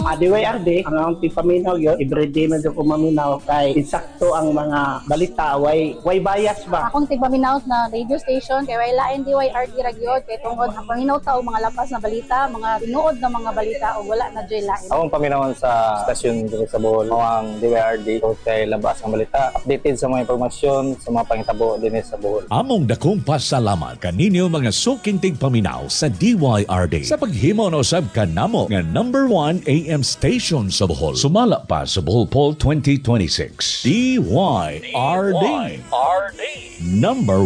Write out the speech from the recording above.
DYRD, ang akong tipaminaw yun, everyday medyo ko maminaw kay insakto ang mga balita, way bias ba? Akong tigpaminaw na radio station kay way lain DYRD ragyod kay tungod ang paminaw ta og mga lapas na balita, mga tinuod na mga balita o wala na joy lain. Akong paminawan sa stasyon dito sa Bohol, ang DYRD o kay labas ng balita, updated sa mga impormasyon sa mga pangitabo din sa Bohol. Among dakong pasalamat kaninyo mga suking tigpaminaw sa DYRD sa paghimo na usab kanamo nga number 1 AM station sa Bohol. Sumala pa sa Bohol Poll 2026. DYRD. Number